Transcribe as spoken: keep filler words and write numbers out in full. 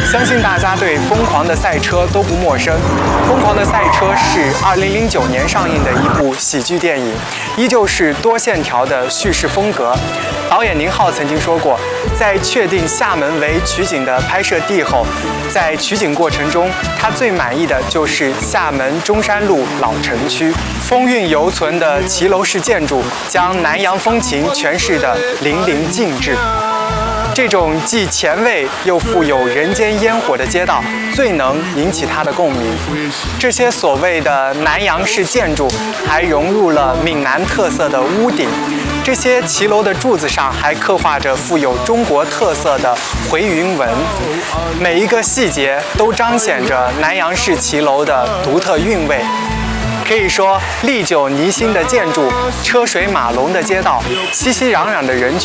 相信大家对《疯狂的赛车》都不陌生，《疯狂的赛车》是二零零九年上映的一部喜剧电影，依旧是多线条的叙事风格。导演宁浩曾经说过，在确定厦门为取景的拍摄地后，在取景过程中，他最满意的就是厦门中山路老城区，风韵犹存的骑楼式建筑，将南洋风情诠释得淋漓尽致。这种既前卫又富有人间烟火的街道，最能引起他的共鸣。这些所谓的南洋式建筑，还融入了闽南特色的屋顶。这些骑楼的柱子上还刻画着富有中国特色的回云纹，每一个细节都彰显着南洋式骑楼的独特韵味。可以说，历久弥新的建筑，车水马龙的街道，熙熙攘攘的人群。